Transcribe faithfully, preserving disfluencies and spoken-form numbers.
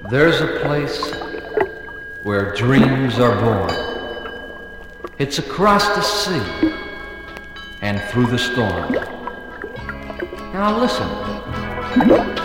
There's a place where dreams are born. It's across the sea and through the storm. Now listen.